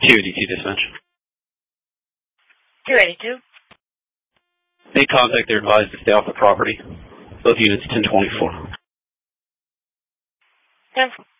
282 dispatch. 282. Any contact, they're advised to stay off the property. Both units 1024. 10.